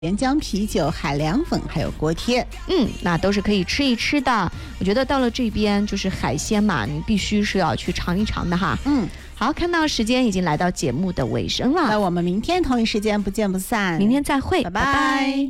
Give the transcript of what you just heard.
岩浆啤酒、海凉粉还有锅贴， 那都是可以吃一吃的。我觉得到了这边就是海鲜嘛，你必须是要去尝一尝的哈。好，看到时间已经来到节目的尾声了， 那我们明天同一时间不见不散， 明天再会， 拜拜。